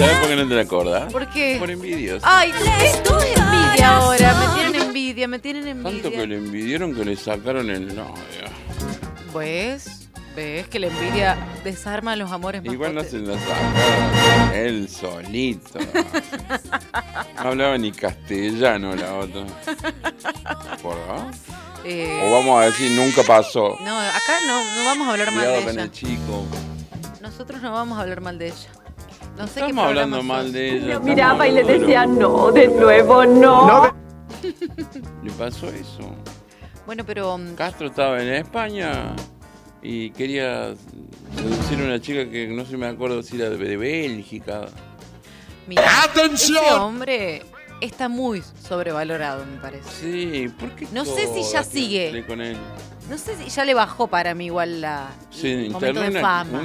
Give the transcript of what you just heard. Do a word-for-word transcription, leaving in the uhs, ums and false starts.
¿Sabes por qué no te la acordás? ¿Por qué? Por envidioso. Ay, esto es envidia ahora. Me tienen envidia, me tienen envidia. Tanto que le envidieron que le sacaron el novio. ¿Ves? ¿Ves que la envidia desarma los amores más Igual no potentes? se la sacaron. Él solito. No hablaba ni castellano la otra. ¿Por qué? Eh, O vamos a decir nunca pasó. no, acá no, no vamos a hablar mal Cuidado de con ella. el chico. Nosotros no vamos a hablar mal de ella. No sé qué Estamos hablando programa mal sos. de ella. Lo estamos miraba y le hablando de decía, lo- no, de nuevo no. Le pasó eso. Bueno, pero um, Castro estaba en España y quería seducir a una chica que no sé, me acuerdo si era de, de Bélgica. mira, ¡Atención! ese hombre está muy sobrevalorado, me parece. Sí, ¿por qué? No sé si ya todas sigue. quieren salir con él? No sé si ya le bajó para mí igual la, Sí, el momento de internet, fama.